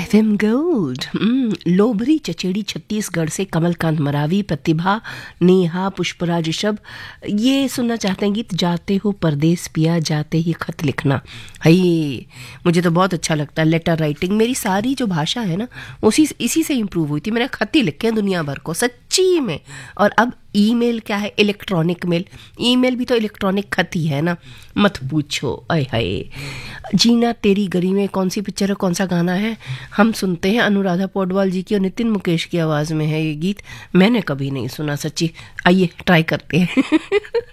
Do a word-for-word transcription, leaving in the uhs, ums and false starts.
FM gold. हम्म, लोभरी चचेड़ी छत्तीसगढ़ से कमलकांत मरावी, प्रतिभा, नेहा, पुष्पराज ऋषभ ये सुनना चाहते हैं गीत जाते हो परदेस पिया जाते ही खत लिखना। हई मुझे तो बहुत अच्छा लगता है लेटर राइटिंग। मेरी सारी जो भाषा है ना उसी इसी से इम्प्रूव हुई थी। मैंने खत ही लिखे हैं दुनिया भर को सच्ची में। और अब ईमेल क्या है, इलेक्ट्रॉनिक मेल। ईमेल भी तो इलेक्ट्रॉनिक खत ही है ना, मत पूछो। अय हाय। जीना तेरी गली में कौन सी पिक्चर है, कौन सा गाना है, हम सुनते हैं। अनुराधा पौडवाल जी की और नितिन मुकेश की आवाज़ में है ये गीत। मैंने कभी नहीं सुना सच्ची। आइए ट्राई करते हैं।